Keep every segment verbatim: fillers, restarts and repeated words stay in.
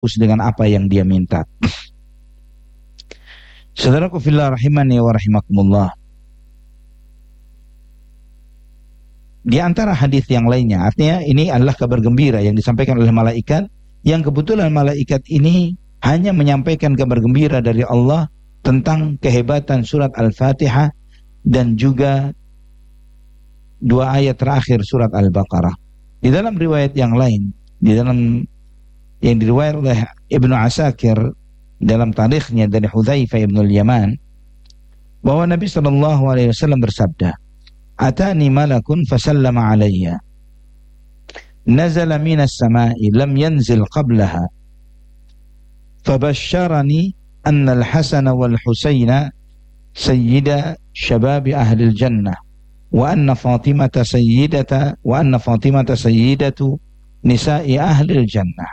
fokus dengan apa yang dia minta. Saudaraku fillah rahimani wa rahimakumullah. Di antara hadis yang lainnya, artinya ini adalah kabar gembira yang disampaikan oleh malaikat, yang kebetulan malaikat ini hanya menyampaikan kabar gembira dari Allah tentang kehebatan surat Al-Fatihah dan juga dua ayat terakhir surat Al-Baqarah. Di dalam riwayat yang lain, di dalam yang diriwayat oleh Ibnu Asakir dalam tarikhnya dari Hudzaifah ibn al-Yaman, bahwa Nabi sallallahu alaihi wasallam bersabda, "Atani malakun fasallama alayya. Nazala minas sama'i lam yanzil qablaha. Fabashsharani anna al-Hasan wal Husaina sayyida shababi ahli al-jannah wa anna Fatimata sayyidata wa anna Fatimata sayyidatu nisa'i ahli al-jannah."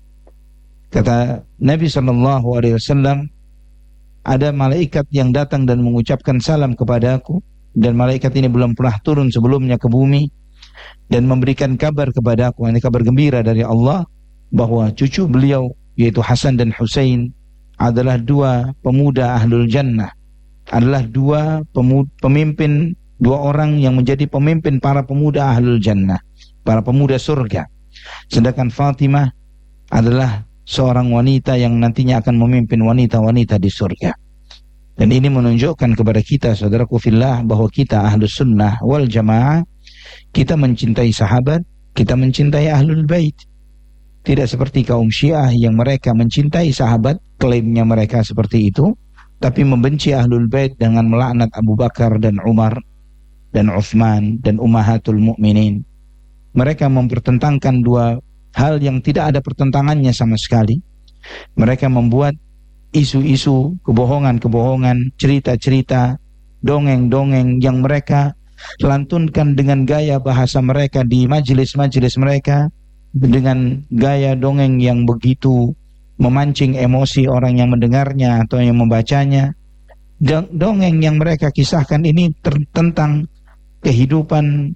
Kata Nabi sallallahu alaihi wasallam, ada malaikat yang datang dan mengucapkan salam kepadaku, dan malaikat ini belum pernah turun sebelumnya ke bumi, dan memberikan kabar kepadaku, ini kabar gembira dari Allah, bahwa cucu beliau yaitu Hasan dan Husain adalah dua pemuda ahlul jannah, adalah dua pemuda, pemimpin, dua orang yang menjadi pemimpin para pemuda ahlul jannah, para pemuda surga. Sedangkan Fatimah adalah seorang wanita yang nantinya akan memimpin wanita-wanita di surga. Dan ini menunjukkan kepada kita, saudaraku fillah, bahwa kita ahlus sunnah wal jamaah, kita mencintai sahabat, kita mencintai ahlul bait. Tidak seperti kaum Syiah yang mereka mencintai sahabat, klaimnya mereka seperti itu, tapi membenci ahlul bait dengan melaknat Abu Bakar dan Umar dan Utsman dan ummahatul mukminin. Mereka mempertentangkan dua hal yang tidak ada pertentangannya sama sekali. Mereka membuat isu-isu, kebohongan-kebohongan, cerita-cerita, dongeng-dongeng yang mereka lantunkan dengan gaya bahasa mereka di majelis-majelis mereka, dengan gaya dongeng yang begitu memancing emosi orang yang mendengarnya atau yang membacanya. Dongeng yang mereka kisahkan ini tentang kehidupan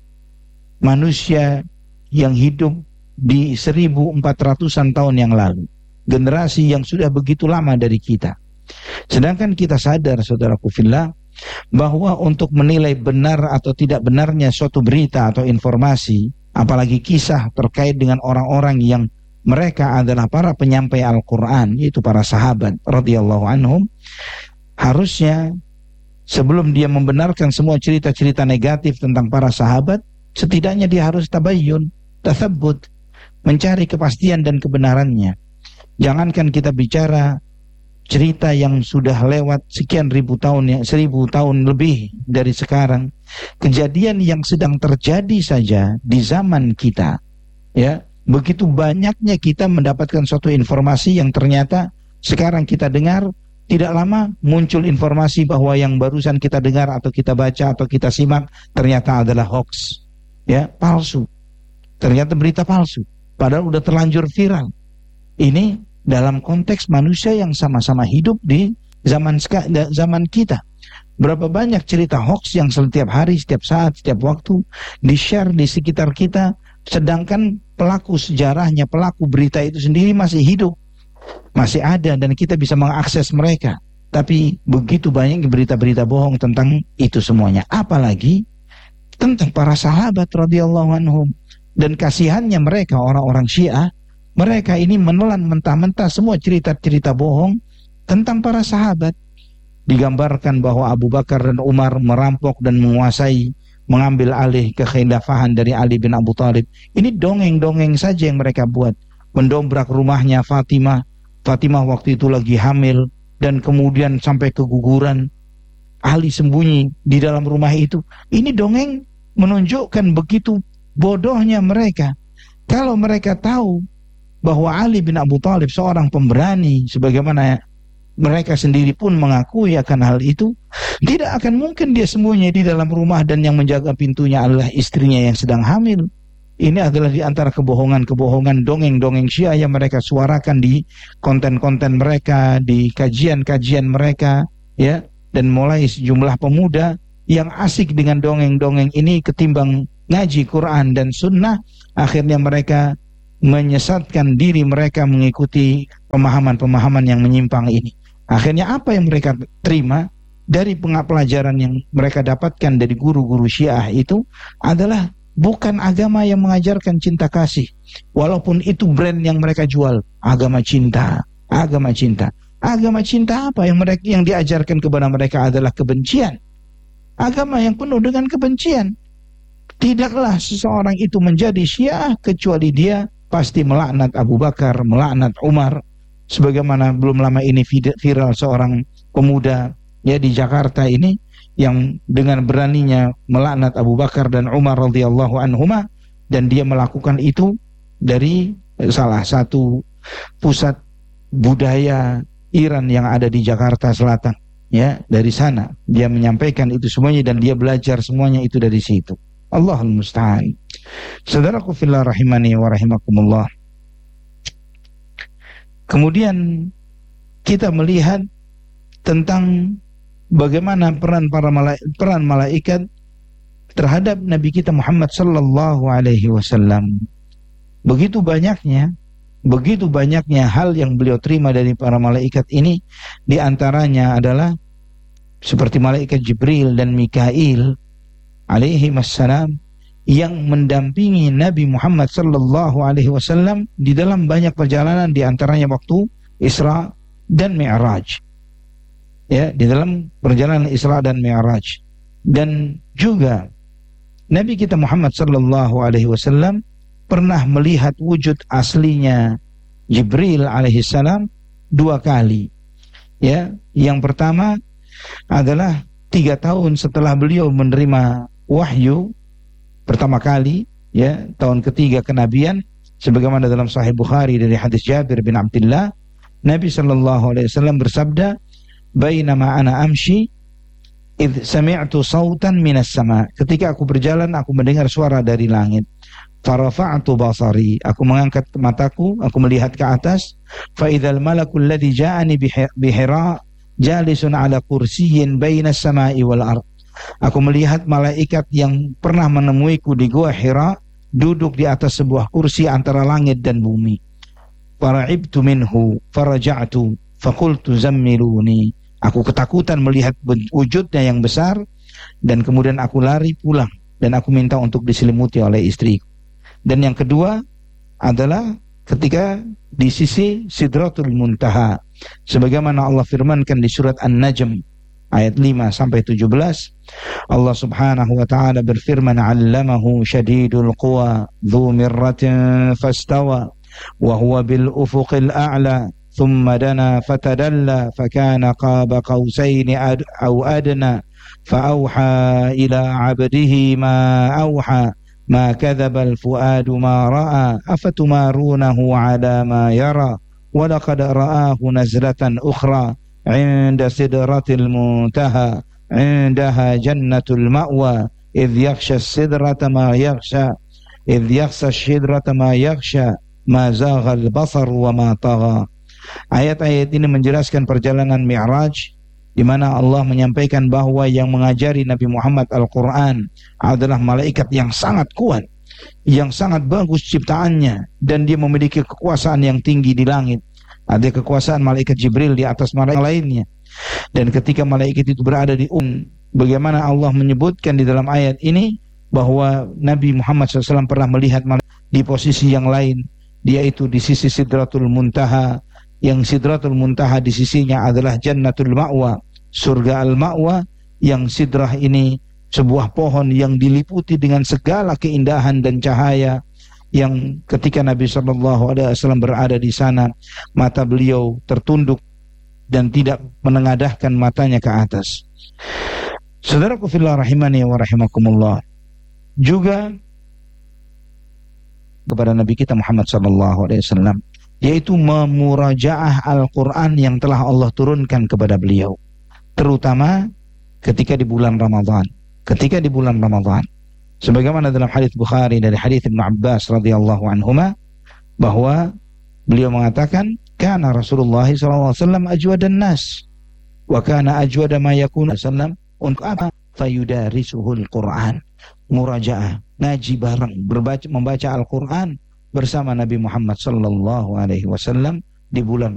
manusia yang hidup di seribu empat ratusan tahun yang lalu, generasi yang sudah begitu lama dari kita. Sedangkan kita sadar, saudaraku fillah, bahwa untuk menilai benar atau tidak benarnya suatu berita atau informasi, apalagi kisah terkait dengan orang-orang yang mereka adalah para penyampai Al-Quran, yaitu para sahabat radhiyallahu anhum, harusnya sebelum dia membenarkan semua cerita-cerita negatif tentang para sahabat, setidaknya dia harus tabayyun, tathabbut, mencari kepastian dan kebenarannya. Jangankan kita bicara cerita yang sudah lewat sekian ribu tahun, ya, seribu tahun lebih dari sekarang, kejadian yang sedang terjadi saja di zaman kita, ya, begitu banyaknya kita mendapatkan suatu informasi yang ternyata sekarang kita dengar, tidak lama muncul informasi bahwa yang barusan kita dengar atau kita baca atau kita simak ternyata adalah hoax, ya, palsu. Ternyata berita palsu, padahal udah terlanjur viral. Ini dalam konteks manusia yang sama-sama hidup di zaman zaman kita. Berapa banyak cerita hoax yang setiap hari, setiap saat, setiap waktu di-share di sekitar kita, sedangkan pelaku sejarahnya, pelaku berita itu sendiri masih hidup, masih ada, dan kita bisa mengakses mereka. Tapi begitu banyak berita-berita bohong tentang itu semuanya, apalagi tentang para sahabat radhiyallahu anhum. Dan kasihannya mereka, orang-orang Syiah, mereka ini menelan mentah-mentah semua cerita-cerita bohong tentang para sahabat. Digambarkan bahwa Abu Bakar dan Umar merampok dan menguasai, mengambil alih kekhilafahan dari Ali bin Abu Thalib. Ini dongeng-dongeng saja yang mereka buat. Mendobrak rumahnya Fatimah. Fatimah waktu itu lagi hamil dan kemudian sampai keguguran. Ali sembunyi di dalam rumah itu. Ini dongeng menunjukkan begitu bodohnya mereka. Kalau mereka tahu bahwa Ali bin Abu Thalib seorang pemberani, sebagaimana mereka sendiri pun mengakui akan hal itu, tidak akan mungkin dia sembunyi di dalam rumah dan yang menjaga pintunya adalah istrinya yang sedang hamil. Ini adalah di antara kebohongan-kebohongan dongeng-dongeng Syiah yang mereka suarakan di konten-konten mereka, di kajian-kajian mereka, ya. Dan mulai sejumlah pemuda yang asik dengan dongeng-dongeng ini ketimbang ngaji Quran dan Sunnah, akhirnya mereka menyesatkan diri mereka mengikuti pemahaman-pemahaman yang menyimpang ini. Akhirnya apa yang mereka terima dari pelajaran yang mereka dapatkan dari guru-guru Syiah itu adalah bukan agama yang mengajarkan cinta kasih. Walaupun itu brand yang mereka jual, agama cinta, agama cinta. Agama cinta apa yang mereka yang diajarkan kepada mereka adalah kebencian. Agama yang penuh dengan kebencian. Tidaklah seseorang itu menjadi Syiah kecuali dia pasti melaknat Abu Bakar, melaknat Umar. Sebagaimana belum lama ini viral seorang pemuda ya di Jakarta ini yang dengan beraninya melaknat Abu Bakar dan Umar radhiyallahu anhuma, dan dia melakukan itu dari salah satu pusat budaya Iran yang ada di Jakarta Selatan. Ya, dari sana dia menyampaikan itu semuanya dan dia belajar semuanya itu dari situ. Allahul musta'an. Saudaraku fillah rahimani wa rahimakumullah. Kemudian kita melihat tentang bagaimana peran para malaikat, peran malaikat terhadap Nabi kita Muhammad sallallahu alaihi wasallam. Begitu banyaknya, begitu banyaknya hal yang beliau terima dari para malaikat ini, di antaranya adalah seperti malaikat Jibril dan Mikail alaihi wassalam yang mendampingi Nabi Muhammad sallallahu alaihi wasallam di dalam banyak perjalanan, di antaranya waktu Isra dan Mi'raj. Ya, di dalam perjalanan Isra dan Mi'raj. Dan juga Nabi kita Muhammad sallallahu alaihi wasallam pernah melihat wujud aslinya Jibril alaihi salam dua kali. Ya, yang pertama adalah tiga tahun setelah beliau menerima wahyu pertama kali, ya, tahun ketiga kenabian, sebagaimana dalam Sahih Bukhari dari hadis Jabir bin Abdullah, Nabi sallallahu alaihi wasallam bersabda, "Bainama ana amshi id sami'tu sautan minas sama." Ketika aku berjalan, aku mendengar suara dari langit. Farafa'tu basari, aku mengangkat mataku, aku melihat ke atas. Fa idzal malakul ladzi ja'ani bi Hira jalisun ala kursiyyin bainas sama'i wal ard. Aku melihat malaikat yang pernah menemuiku di Gua Hira duduk di atas sebuah kursi antara langit dan bumi. Fara'ibtu minhu faraja'tu faqultu zammiluni. Aku ketakutan melihat wujudnya yang besar dan kemudian aku lari pulang dan aku minta untuk diselimuti oleh istriku. Dan yang kedua adalah ketika di sisi Sidratul Muntaha, sebagaimana Allah firmankan di surat An-Najm ayat lima sampai tujuh belas, Allah Subhanahu wa taala berfirman, "'Allamahu syadidul quwa dzu mirratin fastawa wa huwa bil ufuqil a'la thumma dana fatadalla fakana qaba qausaini aw adna fa'auha ila 'abdihi ma auha ma kadzaba al-fuadu ma ra'a afatumarunahu 'ala ma yara wa laqad ra'ahu nazlatan ukhra 'inda sidratil muntaha 'indaha jannatul ma'wa idh yakhsha as-sidrata ma yakhsha idh yakhsha as-sidrata ma yakhsha ma zagha al-basar wa ma tagha." Ayat-ayat ini menjelaskan perjalanan Mi'raj, di mana Allah menyampaikan bahwa yang mengajari Nabi Muhammad Al-Quran adalah malaikat yang sangat kuat, yang sangat bagus ciptaannya, dan dia memiliki kekuasaan yang tinggi di langit. Ada kekuasaan malaikat Jibril di atas malaikat lainnya. Dan ketika malaikat itu berada di un, bagaimana Allah menyebutkan di dalam ayat ini bahwa Nabi Muhammad shallallahu alaihi wasallam pernah melihat malaikat di posisi yang lain, yaitu di sisi Sidratul Muntaha, yang Sidratul Muntaha di sisinya adalah Jannatul Ma'wa, surga Al-Ma'wa, yang sidrah ini sebuah pohon yang diliputi dengan segala keindahan dan cahaya, yang ketika Nabi shallallahu alaihi wasallam berada di sana, mata beliau tertunduk dan tidak menengadahkan matanya ke atas. Saudaraku fillah rahimani wa rahimakumullah, juga kepada Nabi kita Muhammad shallallahu alaihi wasallam, yaitu memurajaah Al-Quran yang telah Allah turunkan kepada beliau, terutama ketika di bulan Ramadan. Ketika di bulan Ramadan, sebagaimana dalam hadis Bukhari dari hadis Ibnu Abbas radhiyallahu anhuma, bahwa beliau mengatakan, "Kana Rasulullah sallallahu alaihi wasallam ajwadan nas, wa kana ajwada ma yakunu sallam untuk apa? Fayudarisuhul Quran." Murajaah, ngaji bareng, berbaca, membaca Al-Quran bersama Nabi Muhammad sallallahu alaihi wasallam di bulan